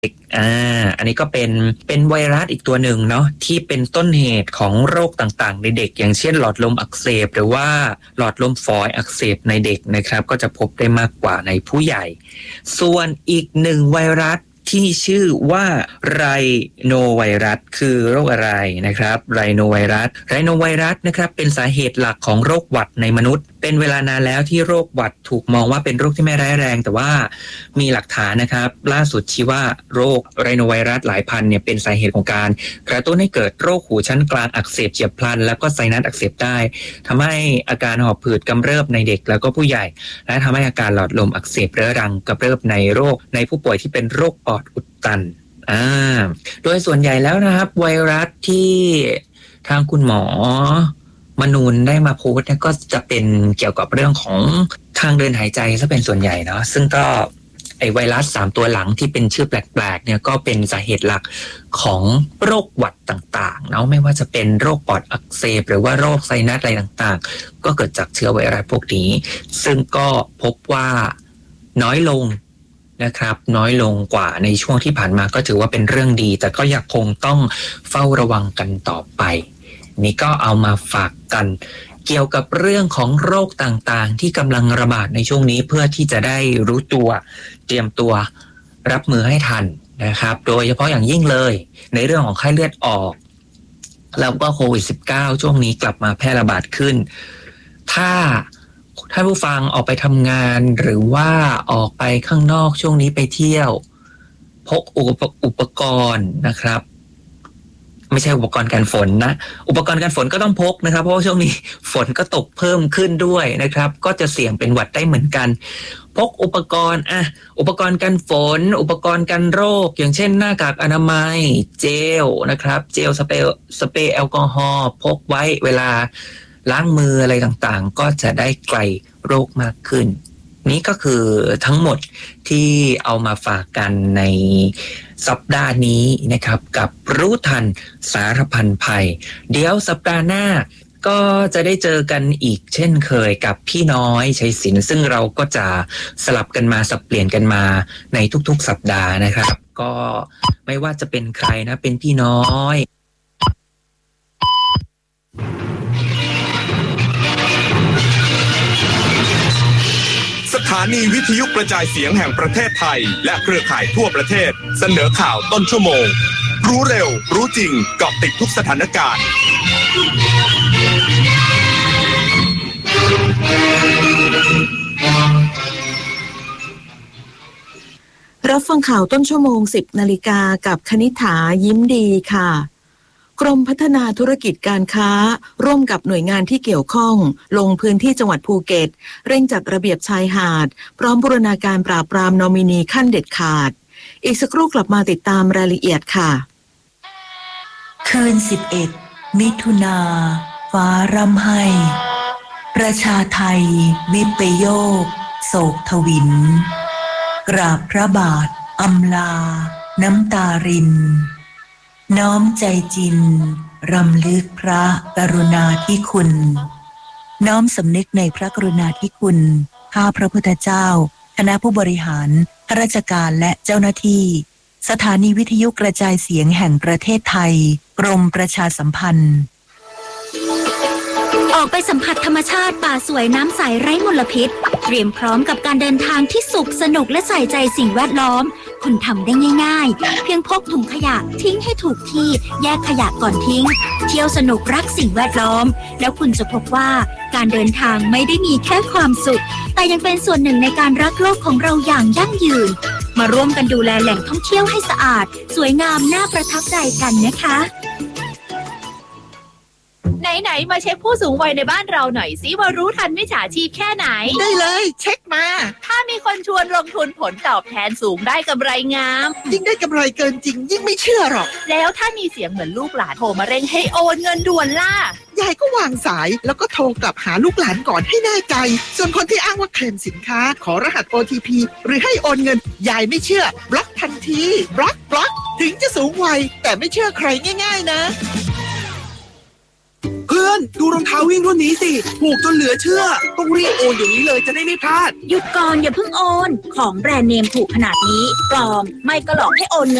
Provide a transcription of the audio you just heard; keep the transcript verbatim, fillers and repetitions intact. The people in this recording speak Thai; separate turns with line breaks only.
อ่าอันนี้ก็เป็นเป็นไวรัสอีกตัวหนึ่งเนาะที่เป็นต้นเหตุของโรคต่างๆในเด็กอย่างเช่นหลอดลมอักเสบหรือว่าหลอดลมฝอยอักเสบในเด็กนะครับก็จะพบได้มากกว่าในผู้ใหญ่ส่วนอีกหนึ่งไวรัสที่ชื่อว่าไรโนไวรัสคือโรคอะไรนะครับไรโนไวรัสไรโนไวรัสนะครับเป็นสาเหตุหลักของโรคหวัดในมนุษย์เป็นเวลานานแล้วที่โรคหวัดถูกมองว่าเป็นโรคที่ไม่ร้ายแรงแต่ว่ามีหลักฐานนะครับล่าสุดชี้ว่าโรคไรโนไวรัสหลายพันเนี่ยเป็นสาเหตุของการกระตุ้นให้เกิดโรคหูชั้นกลางอักเสบเฉียบพลันแล้วก็ไซนัสอักเสบได้ทำให้อาการหอบผืดกำเริบในเด็กแล้วก็ผู้ใหญ่และทำให้อาการหลอดลมอักเสบเรื้อรังกำเริบในโรคในผู้ป่วยที่เป็นโรคปอดอุดตันอ่าโดยส่วนใหญ่แล้วนะครับไวรัสที่ทางคุณหมอมนูนได้มาโพสต์เนี่ยก็จะเป็นเกี่ยวกับเรื่องของทางเดินหายใจซะเป็นส่วนใหญ่เนาะซึ่งก็ไอไวรัสสามตัวหลังที่เป็นชื่อแปลกๆเนี่ยก็เป็นสาเหตุหลักของโรคหวัดต่างๆเนาะไม่ว่าจะเป็นโรคปอดอักเสบหรือว่าโรคไซนัสอะไรต่างๆก็เกิดจากเชื้อไวรัสพวกนี้ซึ่งก็พบว่าน้อยลงนะครับน้อยลงกว่าในช่วงที่ผ่านมาก็ถือว่าเป็นเรื่องดีแต่ก็ยังคงต้องเฝ้าระวังกันต่อไปนี่ก็เอามาฝากกันเกี่ยวกับเรื่องของโรคต่างๆที่กำลังระบาดในช่วงนี้เพื่อที่จะได้รู้ตัวเตรียมตัวรับมือให้ทันนะครับโดยเฉพาะอย่างยิ่งเลยในเรื่องของไข้เลือดออกแล้วก็โควิด สิบเก้า ช่วงนี้กลับมาแพร่ระบาดขึ้นถ้าท่านผู้ฟังออกไปทำงานหรือว่าออกไปข้างนอกช่วงนี้ไปเที่ยวพกอุปกรณ์นะครับไม่ใช่อุปกรณ์กันฝนนะอุปกรณ์กันฝนก็ต้องพกนะครับเพราะว่าช่วงนี้ฝนก็ตกเพิ่มขึ้นด้วยนะครับก็จะเสี่ยงเป็นหวัดได้เหมือนกันพกอุปกรณ์อ่ะอุปกรณ์กันฝนอุปกรณ์กันโรคอย่างเช่นหน้ากากอนามัยเจลนะครับเจลสเปรย์สเปรย์แอลกอฮอล์พกไว้เวลาล้างมืออะไรต่างๆก็จะได้ไกลโรคมากขึ้นนี่ก็คือทั้งหมดที่เอามาฝากกันในสัปดาห์นี้นะครับกับรู้ทันสารพันภัยเดี๋ยวสัปดาห์หน้าก็จะได้เจอกันอีกเช่นเคยกับพี่น้อยชัยศิลป์ซึ่งเราก็จะสลับกันมาสับเปลี่ยนกันมาในทุกๆสัปดาห์นะครับก็ไม่ว่าจะเป็นใครนะเป็นพี่น้อย
สถานีวิทยุกระจายเสียงแห่งประเทศไทยและเครือข่ายทั่วประเทศเสนอข่าวต้นชั่วโมงรู้เร็วรู้จริงเกาะติดทุกสถานการณ์
รับฟังข่าวต้นชั่วโมง สิบนาฬิกากับคณิษฐายิ้มดีค่ะกรมพัฒนาธุรกิจการค้าร่วมกับหน่วยงานที่เกี่ยวข้องลงพื้นที่จังหวัดภูเก็ตเร่งจัดระเบียบชายหาดพร้อมบูรณาการปราบปรามนอมินีขั้นเด็ดขาดอีกสักครู่กลับมาติดตามรายละเอียดค่ะ
คืนสิบเอ็ดมิถุนาฟ้าร่ำไห้ประชาไทยวิปโยคโศกทวินกราบพระบาทอำลาน้ำตารินน้อมใจจินรำลึกพระกรุณาธิคุณน้อมสำนึกในพระกรุณาธิคุณข้าพระพุทธเจ้าคณะผู้บริหารข้าราชการและเจ้าหน้าที่สถานีวิทยุกระจายเสียงแห่งประเทศไทยกรมประชาสัมพันธ์
ออกไปสัมผัสธรรมชาติป่าสวยน้ำใสไร้มลพิษเตรียมพร้อมกับการเดินทางที่สุขสนุกและใส่ใจสิ่งแวดล้อมคุณทำได้ง่ายๆเพียงพกถุงขยะทิ้งให้ถูกที่แยกขยะก่อนทิ้งเที่ยวสนุกรักสิ่งแวดล้อมแล้วคุณจะพบว่าการเดินทางไม่ได้มีแค่ความสุขแต่ยังเป็นส่วนหนึ่งในการรักโลกของเราอย่างยั่งยืนมาร่วมกันดูแลแหล่งท่องเที่ยวให้สะอาดสวยงามน่าประทับใจกันนะคะ
ไหนๆมาเช็คผู้สูงวัยในบ้านเราหน่อยสิว่ารู้ทันมิจฉาชีพแค่ไหน
ได้เลยเช็คมา
ถ้ามีคนชวนลงทุนผลตอบแทนสูงได้กำไรงาม
ยิ่งได้กำไรเกินจริงยิ่งไม่เชื่อหรอก
แล้วถ้ามีเสียงเหมือนลูกหลานโทรมาเร่งให้โอนเงินด่วนล่ะ
ยายก็วางสายแล้วก็โทรกลับหาลูกหลานก่อนให้แน่ใจส่วนคนที่อ้างว่าเคลมสินค้าขอรหัส โอ ที พี หรือให้โอนเงินยายไม่เชื่อบล็อกทันทีบล็อกบล็อกถึงจะสูงวัยแต่ไม่เชื่อใครง่ายๆนะเฮ้
พื่อนๆดูรองเท้าวิ่งรุ่นนี้สิถูกจนเหลือเชื่อต้องรีบโอนเดี๋ยวนี้เลยจะได้ไม่พลาด
หยุดก่อนอย่าเพิ่งโอนของแบรนด์เนมถูกขนาดนี้ปลอมไม่ก็หลอกให้โอนเงิน